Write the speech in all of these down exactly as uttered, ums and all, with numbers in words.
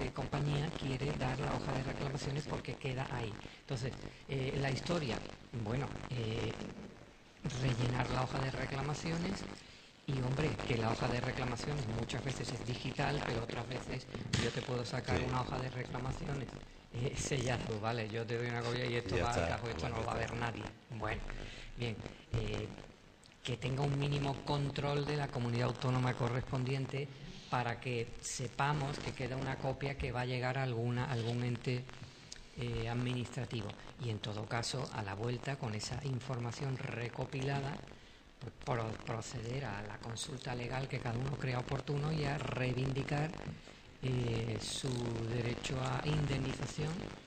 siguiente compañía quiere dar la hoja de reclamaciones porque queda ahí. Entonces, eh, la historia, bueno, eh, rellenar la hoja de reclamaciones. Y hombre, que la hoja de reclamaciones muchas veces es digital, pero otras veces yo te puedo sacar sí. una hoja de reclamaciones eh, sellado, ¿vale? Yo te doy una copia y esto ya va está, al cajo, esto bueno, no lo va a ver nadie. Bueno, bien, eh, que tenga un mínimo control de la comunidad autónoma correspondiente para que sepamos que queda una copia que va a llegar a alguna, algún ente eh, administrativo. Y en todo caso, a la vuelta, con esa información recopilada, por proceder a la consulta legal que cada uno crea oportuno y a reivindicar eh, su derecho a indemnización.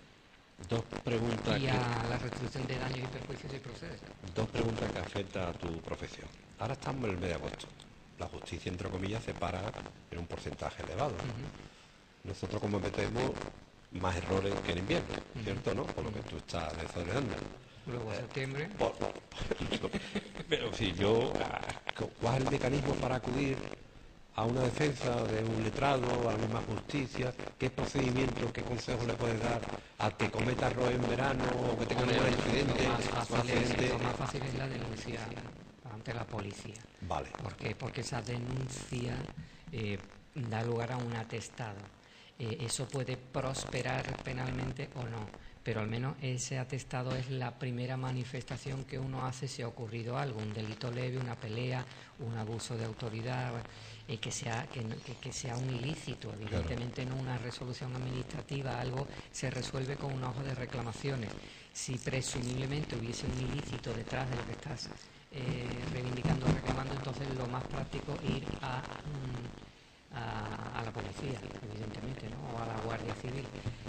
Dos preguntas y a que, la restitución de daños y perjuicios si procede. Dos preguntas que afectan a tu profesión. Ahora estamos en el mes de agosto. La justicia, entre comillas, se para en un porcentaje elevado. Uh-huh. Nosotros cometemos más errores que en invierno, uh-huh. ¿cierto? ¿No? Por lo que tú estás desarrollando. Luego eh, septiembre. Por, por, por, pero si yo, ¿cuál es el mecanismo para acudir a una defensa de un letrado, a la misma justicia? ¿Qué procedimiento, qué consejo le puedes dar al que cometa error en verano o que tenga un accidente? Lo más fácil, es, lo más fácil es la denuncia ante la policía. Vale. ¿Por qué? Porque esa denuncia eh, da lugar a un atestado. Eh, eso puede prosperar penalmente o no, pero al menos ese atestado es la primera manifestación que uno hace si ha ocurrido algo, un delito leve, una pelea, un abuso de autoridad, eh, que sea que, que, que sea un ilícito, evidentemente claro. No una resolución administrativa, algo se resuelve con una hoja de reclamaciones. Si presumiblemente hubiese un ilícito detrás de lo que estás eh, reivindicando o reclamando, entonces lo más práctico es ir a... Mm, A, a la policía, evidentemente, ¿no? O a la Guardia Civil.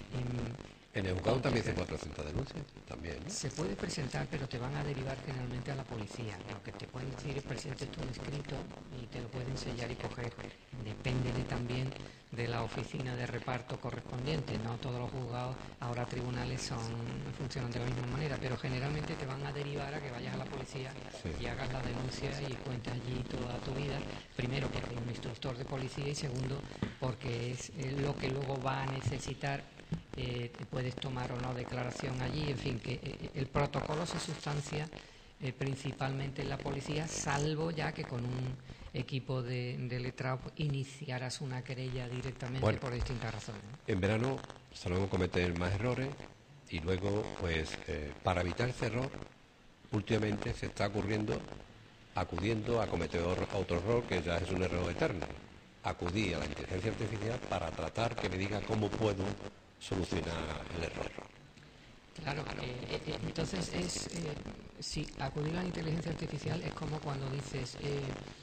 En, en el juzgado también se puede presentar denuncias, también, ¿no? Se puede presentar, pero te van a derivar generalmente a la policía. Lo que te pueden decir es presente tu escrito y te lo pueden sellar y coger. Depende de, también de la oficina de reparto correspondiente. No todos los juzgados, ahora tribunales, son funcionan de la misma manera, pero generalmente te van a derivar a que vayas a la policía sí. y hagas la denuncia y cuentes allí toda tu vida. Primero, porque hay un instructor de policía y segundo, porque es eh, lo que luego va a necesitar. Eh, puedes tomar o no declaración allí, en fin, que eh, el protocolo se sustancia eh, principalmente en la policía, salvo ya que con un equipo de, de letrado iniciaras una querella directamente bueno, por distintas razones, ¿no? En verano solemos cometer más errores y luego, pues, eh, para evitar ese error, últimamente se está ocurriendo, acudiendo a cometer otro error que ya es un error eterno. Acudí a la inteligencia artificial para tratar que me diga cómo puedo solucionar el error. Claro, eh, eh, entonces es eh, si acudir a la inteligencia artificial es como cuando dices eh,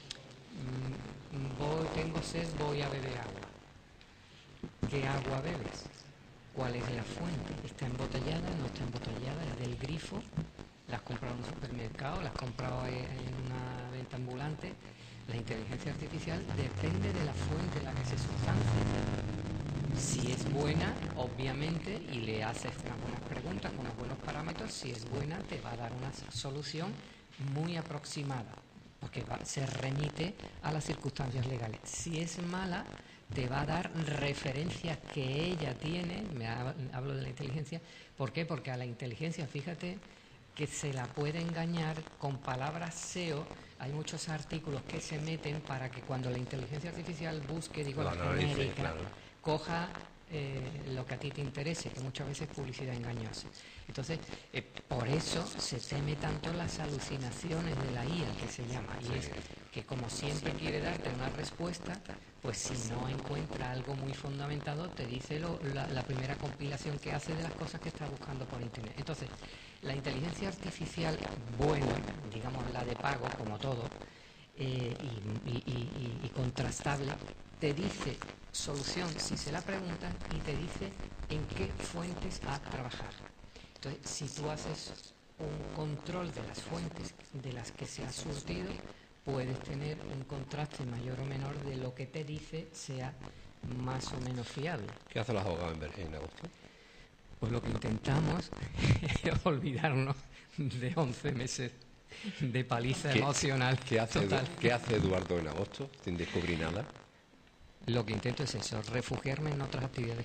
voy, tengo sed, voy a beber agua. ¿Qué agua bebes? ¿Cuál es la fuente? ¿Está embotellada? ¿No está embotellada? ¿Es del grifo? ¿La has comprado en un supermercado? ¿La has comprado en una venta ambulante? La inteligencia artificial depende de la fuente en la que se sustancia. Si es buena, obviamente, y le haces unas buenas preguntas con unos buenos parámetros, si es buena te va a dar una solución muy aproximada, porque va, se remite a las circunstancias legales. Si es mala, te va a dar referencias que ella tiene, me hablo de la inteligencia, ¿por qué? Porque a la inteligencia, fíjate, que se la puede engañar con palabras S E O. Hay muchos artículos que se meten para que cuando la inteligencia artificial busque, digo, la genérica, claro. coja eh, lo que a ti te interese, que muchas veces es publicidad engañosa. Entonces, eh, por eso se teme tanto las alucinaciones de la I A, que se llama, y es que como siempre quiere darte una respuesta, pues si no encuentra algo muy fundamentado, te dice lo, la, la primera compilación que hace de las cosas que está buscando por Internet. Entonces, la inteligencia artificial buena, digamos la de pago, como todo, eh, y, y, y, y contrastable, te dice solución si se la preguntan y te dice en qué fuentes a trabajar. Entonces, si tú haces un control de las fuentes de las que se ha surtido, puedes tener un contraste mayor o menor de lo que te dice sea más o menos fiable. ¿Qué hacen los abogados en agosto? Pues lo que intentamos es olvidarnos de once meses de paliza ¿Qué, emocional ¿qué hace, total. ¿Qué hace Eduardo en agosto sin descubrir nada? Lo que intento es eso, refugiarme en otras actividades